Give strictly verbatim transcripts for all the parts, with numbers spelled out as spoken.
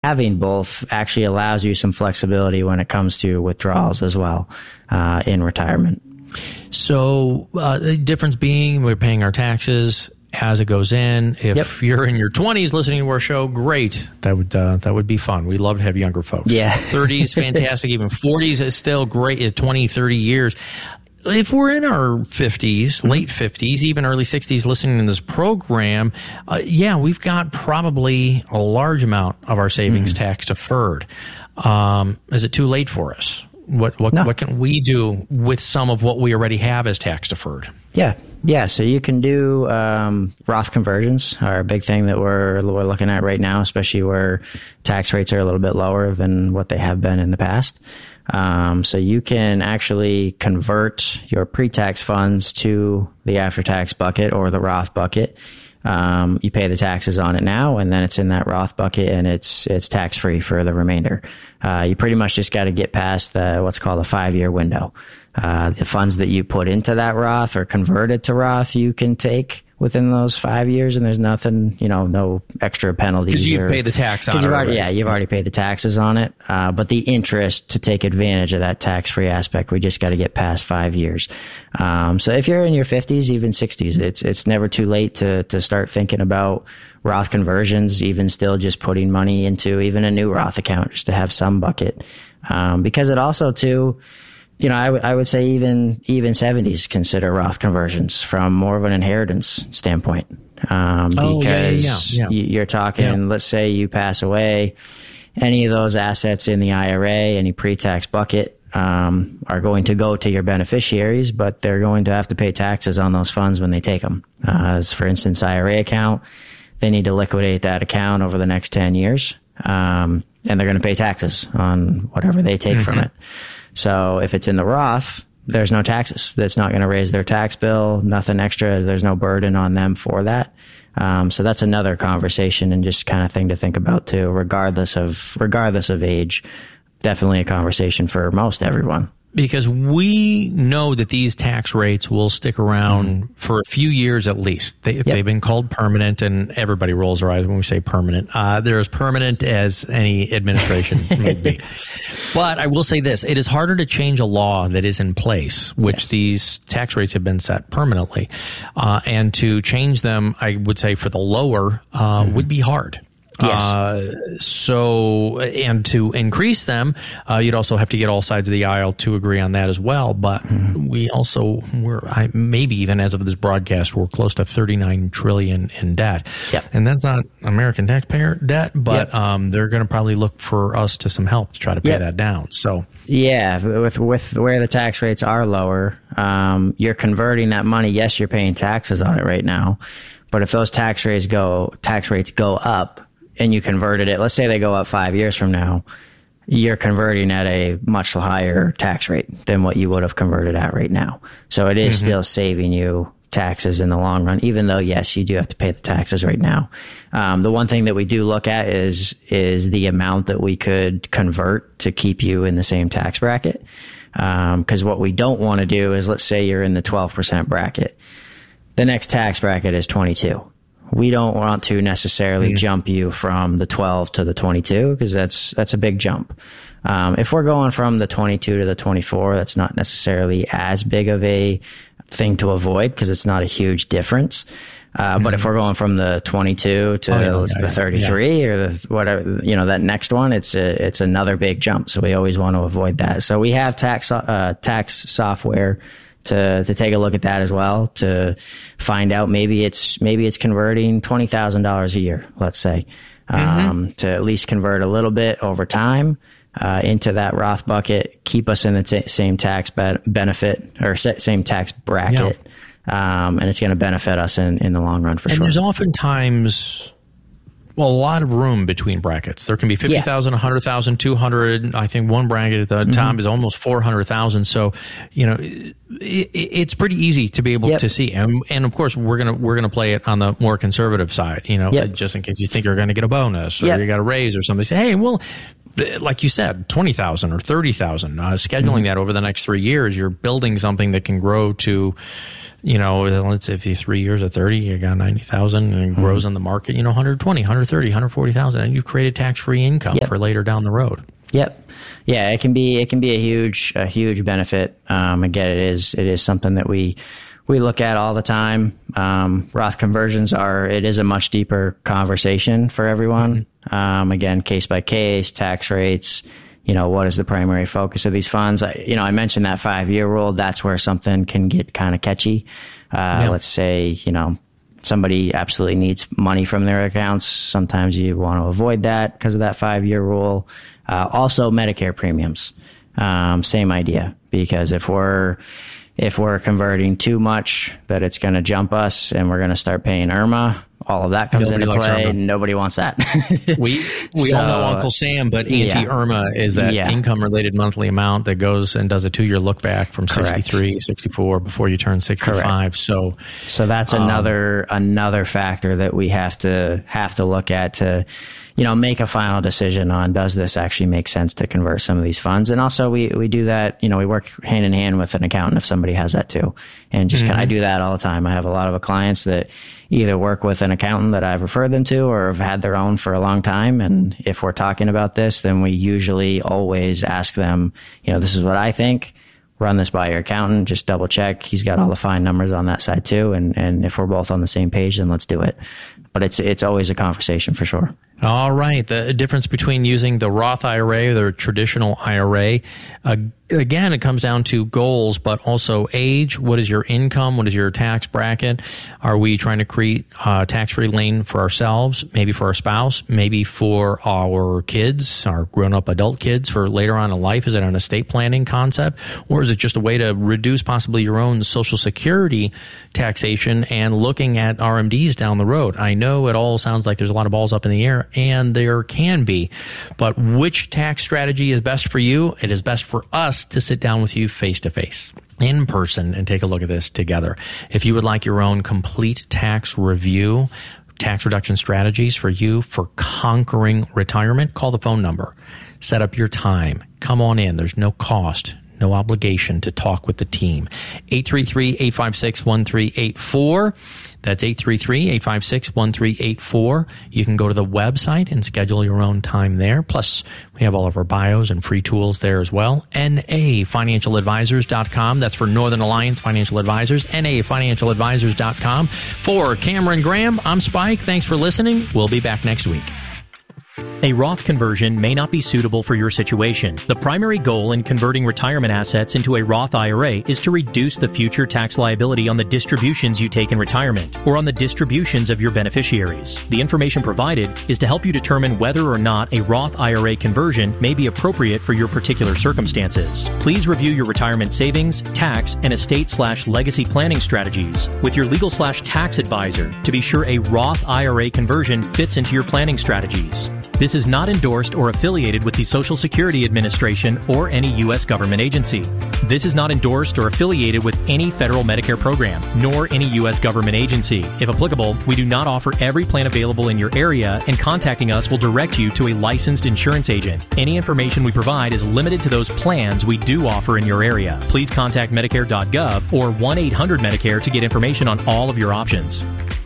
having both actually allows you some flexibility when it comes to withdrawals as well uh, in retirement. So uh, the difference being we're paying our taxes as it goes in. If yep. you're in your twenties listening to our show, great. That would uh, that would be fun. We love to have younger folks. Yeah. thirties, fantastic. Even forties is still great at twenty, thirty years. If we're in our fifties, late fifties, even early sixties listening to this program, uh, yeah, we've got probably a large amount of our savings mm-hmm. tax deferred. Um, is it too late for us? What what no. what can we do with some of what we already have as tax deferred? Yeah, yeah. So you can do um, Roth conversions are a big thing that we're we're looking at right now, especially where tax rates are a little bit lower than what they have been in the past. Um, so you can actually convert your pre-tax funds to the after-tax bucket or the Roth bucket. Um, you pay the taxes on it now, and then it's in that Roth bucket, and it's it's tax free for the remainder. Uh, you pretty much just got to get past the what's called a five year window. Uh, the funds that you put into that Roth or converted to Roth, you can take within those five years, and there's nothing, you know, no extra penalties. Because you've or, paid the tax on it. Already, already. Yeah, you've already paid the taxes on it. Uh, but the interest to take advantage of that tax-free aspect, we just got to get past five years. Um, so if you're in your fifties, even sixties, it's it's never too late to to start thinking about Roth conversions, even still just putting money into even a new Roth account just to have some bucket. Um, because it also, too, you know, I, w- I would say even even seventies consider Roth conversions from more of an inheritance standpoint. Um, oh, because yeah, yeah, yeah. you're talking, yeah. let's say you pass away, any of those assets in the I R A, any pre-tax bucket, um, are going to go to your beneficiaries, but they're going to have to pay taxes on those funds when they take them. Uh, as for instance, I R A account, they need to liquidate that account over the next ten years. Um, and they're going to pay taxes on whatever they take mm-hmm. from it. So if it's in the Roth, there's no taxes. That's not going to raise their tax bill, nothing extra. There's no burden on them for that. Um, so that's another conversation and just kind of thing to think about too, regardless of, regardless of age. Definitely a conversation for most everyone. Because we know that these tax rates will stick around mm-hmm. for a few years at least. They, if yep. they've been called permanent, and everybody rolls their eyes when we say permanent, uh, they're as permanent as any administration may be. But I will say this, it is harder to change a law that is in place, which yes. these tax rates have been set permanently. Uh, and to change them, I would say for the lower, uh, mm-hmm. would be hard. Yes. Uh, so, and to increase them, uh, you'd also have to get all sides of the aisle to agree on that as well. But mm-hmm. we also, we're, I, maybe even as of this broadcast, we're close to thirty-nine trillion dollars in debt. Yep. And that's not American taxpayer debt, but yep. um, they're going to probably look for us to some help to try to pay yep. that down. So, yeah, with with where the tax rates are lower, um, you're converting that money. Yes, you're paying taxes on it right now, but if those tax rates go tax rates go up, and you converted it, let's say they go up five years from now, you're converting at a much higher tax rate than what you would have converted at right now. So it is mm-hmm. still saving you taxes in the long run, even though, yes, you do have to pay the taxes right now. Um, the one thing that we do look at is is the amount that we could convert to keep you in the same tax bracket. Because um, what we don't want to do is, let's say you're in the twelve percent bracket. The next tax bracket is twenty-two. We don't want to necessarily mm-hmm. jump you from the twelve to the twenty-two because that's that's a big jump. Um, if we're going from the twenty-two to the twenty-four, that's not necessarily as big of a thing to avoid because it's not a huge difference. Uh, mm-hmm. But if we're going from the twenty-two to oh, yeah, the yeah, thirty-three yeah. or the whatever, you know, that next one, it's a, it's another big jump. So we always want to avoid that. So we have tax uh, tax software to to take a look at that as well, to find out maybe it's maybe it's converting twenty thousand dollars a year, let's say, um, mm-hmm. to at least convert a little bit over time uh, into that Roth bucket, keep us in the t- same tax be- benefit or same tax bracket, yeah. um, and it's going to benefit us in, in the long run for and sure. And there's oftentimes well, a lot of room between brackets. There can be fifty thousand, yeah. one hundred thousand, two hundred. I think one bracket at the mm-hmm. top is almost four hundred thousand. So, you know, it, it's pretty easy to be able yep. to see. And, and of course, we're going to we're going to play it on the more conservative side, you know, yep. just in case you think you're going to get a bonus or yep. you got a raise or something. Say, hey, well, like you said, twenty thousand or thirty thousand, uh, scheduling mm-hmm. that over the next three years, you're building something that can grow to, you know, let's say if you three years at thirty, you got ninety thousand and it mm-hmm. grows on the market, you know, one hundred twenty, one hundred thirty, one hundred forty thousand, and you've created tax-free income yep. for later down the road. Yep. Yeah, it can be, it can be a huge, a huge benefit. Um, again, it is, it is something that we, we look at all the time. Um, Roth conversions are, it is a much deeper conversation for everyone. Mm-hmm. Um, again, case by case, tax rates, you know, what is the primary focus of these funds? I, you know, I mentioned that five year rule. That's where something can get kind of catchy. Uh, yeah. Let's say, you know, somebody absolutely needs money from their accounts. Sometimes you want to avoid that because of that five year rule. Uh, also Medicare premiums. Um, same idea, because if we're, if we're converting too much that it's going to jump us and we're going to start paying I R M A, all of that comes Nobody into play. Nobody wants that. we we so, all know Uncle Sam, but anti-I R M A yeah. is that yeah. income-related monthly amount that goes and does a two-year look-back from Correct. sixty-three, sixty-four before you turn sixty-five. Correct. So, so that's um, another another factor that we have to have to look at to, you know, make a final decision on, does this actually make sense to convert some of these funds? And also we, we do that, you know, we work hand in hand with an accountant if somebody has that too. And just mm-hmm. kind of, I do that all the time. I have a lot of clients that either work with an accountant that I've referred them to or have had their own for a long time. And if we're talking about this, then we usually always ask them, you know, this is what I think. Run this by your accountant, just double check. He's got all the fine numbers on that side too. And, and if we're both on the same page, then let's do it. But it's, it's always a conversation for sure. All right. The difference between using the Roth I R A or the traditional I R A, uh, again, it comes down to goals, but also age. What is your income? What is your tax bracket? Are we trying to create a tax-free lane for ourselves, maybe for our spouse, maybe for our kids, our grown-up adult kids for later on in life? Is it an estate planning concept? Or is it just a way to reduce possibly your own Social Security taxation and looking at R M Ds down the road? I know it all sounds like there's a lot of balls up in the air, and there can be. But which tax strategy is best for you? It is best for us to sit down with you face-to-face, in person, and take a look at this together. If you would like your own complete tax review, tax reduction strategies for you for conquering retirement, call the phone number. Set up your time. Come on in. There's no cost, no obligation to talk with the team. eight three three, eight five six, one three eight four. That's eight three three, eight five six, one three eight four. You can go to the website and schedule your own time there. Plus, we have all of our bios and free tools there as well. N A financial advisors dot com. That's for Northern Alliance Financial Advisors. N A financial advisors dot com. For Cameron Graham, I'm Spike. Thanks for listening. We'll be back next week. A Roth conversion may not be suitable for your situation. The primary goal in converting retirement assets into a Roth I R A is to reduce the future tax liability on the distributions you take in retirement or on the distributions of your beneficiaries. The information provided is to help you determine whether or not a Roth I R A conversion may be appropriate for your particular circumstances. Please review your retirement savings, tax, and estate slash legacy planning strategies with your legal slash tax advisor to be sure a Roth I R A conversion fits into your planning strategies. This is not endorsed or affiliated with the Social Security Administration or any U S government agency. This is not endorsed or affiliated with any federal Medicare program, nor any U S government agency. If applicable, we do not offer every plan available in your area, and contacting us will direct you to a licensed insurance agent. Any information we provide is limited to those plans we do offer in your area. Please contact Medicare dot gov or one eight hundred Medicare to get information on all of your options.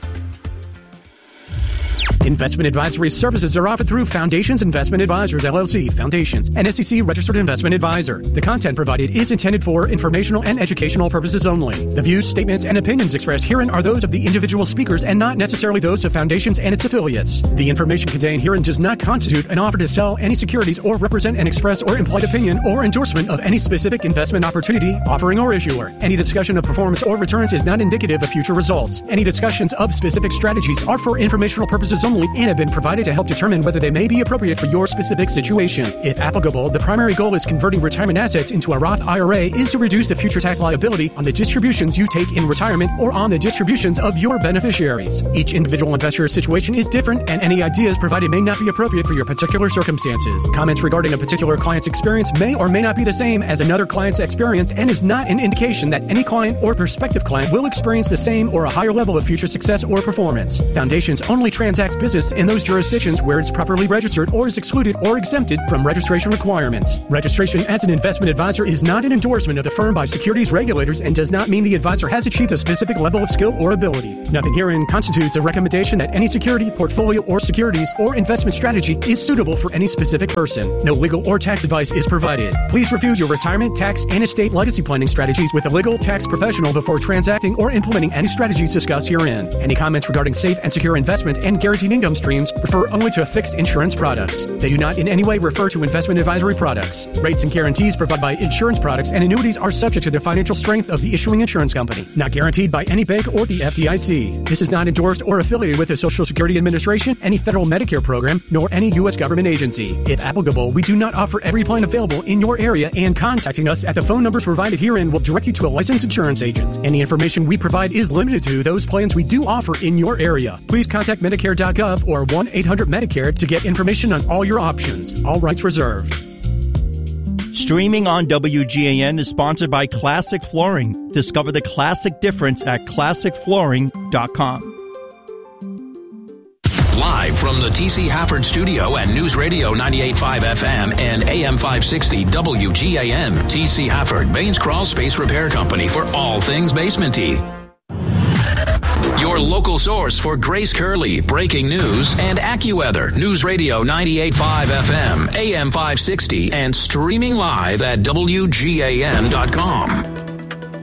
Investment advisory services are offered through Foundations Investment Advisors, L L C, Foundations, an S E C-registered investment advisor. The content provided is intended for informational and educational purposes only. The views, statements, and opinions expressed herein are those of the individual speakers and not necessarily those of Foundations and its affiliates. The information contained herein does not constitute an offer to sell any securities or represent an express or implied opinion or endorsement of any specific investment opportunity, offering, or issuer. Any discussion of performance or returns is not indicative of future results. Any discussions of specific strategies are for informational purposes only and have been provided to help determine whether they may be appropriate for your specific situation. If applicable, the primary goal is converting retirement assets into a Roth I R A is to reduce the future tax liability on the distributions you take in retirement or on the distributions of your beneficiaries. Each individual investor's situation is different, and any ideas provided may not be appropriate for your particular circumstances. Comments regarding a particular client's experience may or may not be the same as another client's experience and is not an indication that any client or prospective client will experience the same or a higher level of future success or performance. Foundations only transacts business business in those jurisdictions where it's properly registered or is excluded or exempted from registration requirements. Registration as an investment advisor is not an endorsement of the firm by securities regulators and does not mean the advisor has achieved a specific level of skill or ability. Nothing herein constitutes a recommendation that any security, portfolio, or securities or investment strategy is suitable for any specific person. No legal or tax advice is provided. Please review your retirement, tax, and estate legacy planning strategies with a legal tax professional before transacting or implementing any strategies discussed herein. Any comments regarding safe and secure investments and guaranteed income streams refer only to fixed insurance products. They do not in any way refer to investment advisory products. Rates and guarantees provided by insurance products and annuities are subject to the financial strength of the issuing insurance company, not guaranteed by any bank or the F D I C. This is not endorsed or affiliated with the Social Security Administration, any federal Medicare program, nor any U S government agency. If applicable, we do not offer every plan available in your area, and contacting us at the phone numbers provided herein will direct you to a licensed insurance agent. Any information we provide is limited to those plans we do offer in your area. Please contact Medicare dot gov or one eight hundred Medicare to get information on all your options. All rights reserved. Streaming on W G A N is sponsored by Classic Flooring. Discover the classic difference at classic flooring dot com. Live from the T C Hafford studio at News Radio ninety-eight point five F M and A M five sixty W G A N. T C Hafford, Baines Crawl Space Repair Company for all things basement-y. Your local source for Grace Curley, breaking news, and AccuWeather. News Radio ninety-eight point five F M, A M five sixty, and streaming live at W G A N dot com.